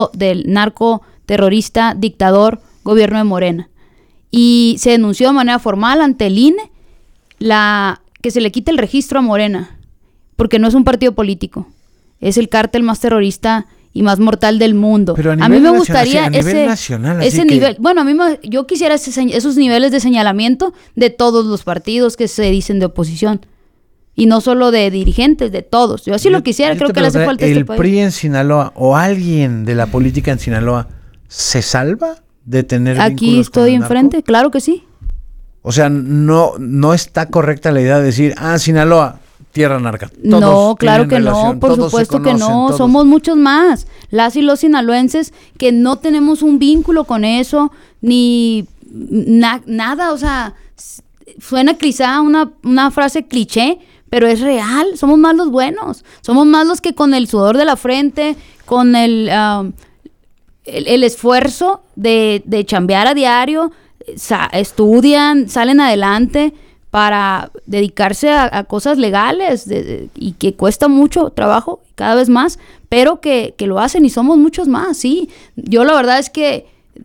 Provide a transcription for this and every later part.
del narco terrorista dictador gobierno de Morena. Y se denunció de manera formal ante el INE que se le quite el registro a Morena, porque no es un partido político, es el cártel más terrorista y más mortal del mundo. Pero a mí me gustaría ese nivel, bueno, yo quisiera esos niveles de señalamiento de todos los partidos que se dicen de oposición. Y no solo de dirigentes, de todos. Yo así lo quisiera, creo que le hace falta a este país. ¿El PRI en Sinaloa o alguien de la política en Sinaloa se salva de tener aquí estoy enfrente? Claro que sí. O sea, no está correcta la idea de decir, Sinaloa, tierra narca. Todos no, claro que no, por supuesto que no. Todos. Somos muchos más. Las y los sinaloenses que no tenemos un vínculo con eso, ni nada, o sea, suena quizá una frase cliché, pero es real. Somos más los buenos. Somos más los que con el sudor de la frente, con el esfuerzo de chambear a diario, estudian, salen adelante para dedicarse a cosas legales y que cuesta mucho trabajo, cada vez más, pero que lo hacen y somos muchos más, sí. Yo la verdad es que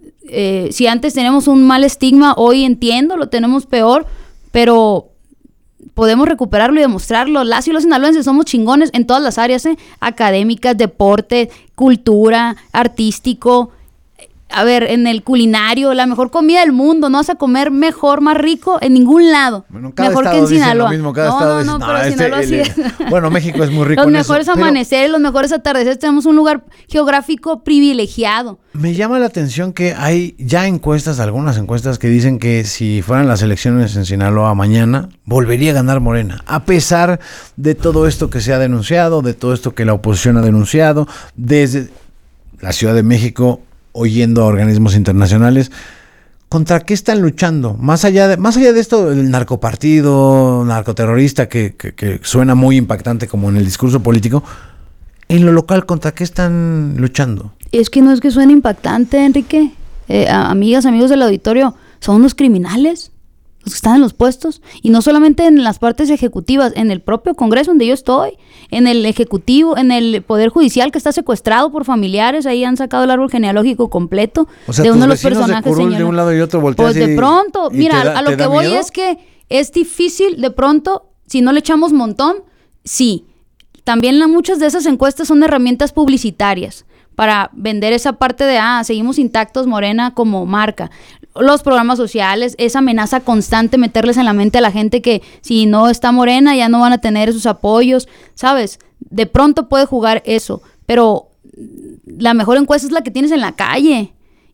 si antes teníamos un mal estigma, hoy entiendo, lo tenemos peor, pero podemos recuperarlo y demostrarlo. Las y los sinaloenses somos chingones en todas las áreas, académicas, deporte, cultura, artístico. A ver, en el culinario, la mejor comida del mundo, no vas a comer mejor, más rico en ningún lado. Bueno, cada mejor estado que en Sinaloa. Lo mismo, cada estado no, pero Sinaloa sí. Bueno, México es muy rico los en mejores eso, amaneceres, los mejores atardeceres, tenemos un lugar geográfico privilegiado. Me llama la atención que hay ya algunas encuestas que dicen que si fueran las elecciones en Sinaloa mañana, volvería a ganar Morena, a pesar de todo esto que se ha denunciado, de todo esto que la oposición ha denunciado, desde la Ciudad de México, oyendo a organismos internacionales. ¿Contra qué están luchando? Más allá de esto, el narcopartido, narcoterrorista, que suena muy impactante como en el discurso político, en lo local, ¿contra qué están luchando? Es que no es que suene impactante, Enrique. Amigas, amigos del auditorio, son unos criminales los que están en los puestos, y no solamente en las partes ejecutivas, en el propio Congreso donde yo estoy, en el Ejecutivo, en el Poder Judicial que está secuestrado por familiares. Ahí han sacado el árbol genealógico completo, o sea, de uno de los personajes personajes de un lado y otro volteas. Pues de pronto, mira, a lo que voy miedo? es que es difícil de pronto, si no le echamos montón, sí. También muchas de esas encuestas son herramientas publicitarias para vender esa parte de, seguimos intactos Morena como marca. Los programas sociales, esa amenaza constante, meterles en la mente a la gente que si no está Morena ya no van a tener esos apoyos, ¿sabes? De pronto puede jugar eso, pero la mejor encuesta es la que tienes en la calle.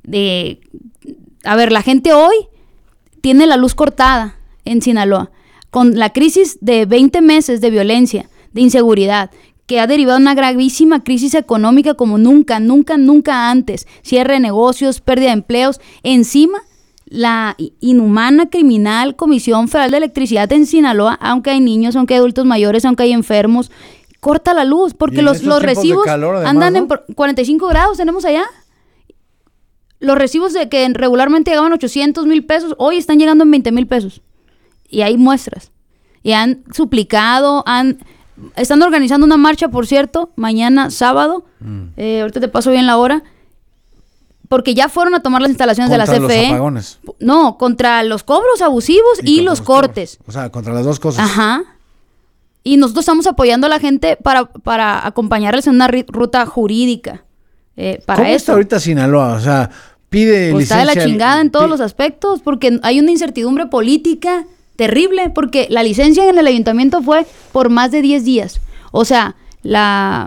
A ver, la gente hoy tiene la luz cortada en Sinaloa, con la crisis de 20 meses de violencia, de inseguridad, que ha derivado en una gravísima crisis económica como nunca antes. Cierre de negocios, pérdida de empleos. Encima, la inhumana, criminal Comisión Federal de Electricidad en Sinaloa, aunque hay niños, aunque hay adultos mayores, aunque hay enfermos, corta la luz, porque los recibos calor, además, andan, ¿no?, en 45 grados, tenemos allá. Los recibos de que regularmente llegaban 800,000 pesos, hoy están llegando en 20,000 pesos. Y hay muestras. Y han suplicado, están organizando una marcha, por cierto, mañana sábado, ahorita te paso bien la hora, porque ya fueron a tomar las instalaciones de la CFE. ¿Contra los apagones? No, contra los cobros abusivos y los cortes. O sea, contra las dos cosas. Ajá. Y nosotros estamos apoyando a la gente para acompañarles en una ruta jurídica. Para ¿Cómo está ahorita Sinaloa? O sea, pide licencia. Está de la chingada en todos los aspectos, porque hay una incertidumbre política terrible, porque la licencia en el ayuntamiento fue por más de 10 días. O sea, la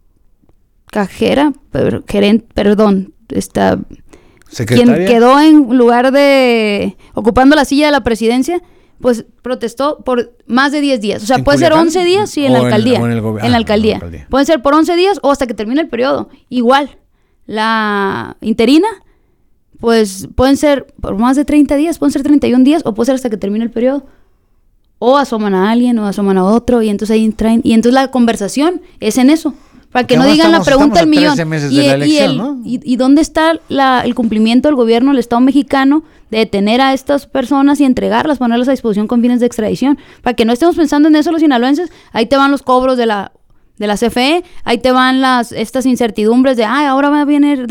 quien quedó en lugar de ocupando la silla de la presidencia, pues protestó por más de 10 días. O sea, puede ser 11 días, sí, en la alcaldía. En la alcaldía. Pueden ser por 11 días o hasta que termine el periodo. Igual, la interina, pues pueden ser por más de 30 días, pueden ser 31 días o puede ser hasta que termine el periodo. O asoman a alguien o asoman a otro y entonces ahí traen. Y entonces la conversación es en eso. Para que no digan la pregunta del millón. ¿Y dónde está el cumplimiento del gobierno del Estado mexicano de detener a estas personas y entregarlas, ponerlas a disposición con fines de extradición? Para que no estemos pensando en eso los sinaloenses, ahí te van los cobros de de la CFE, ahí te van estas incertidumbres de, ahora va a venir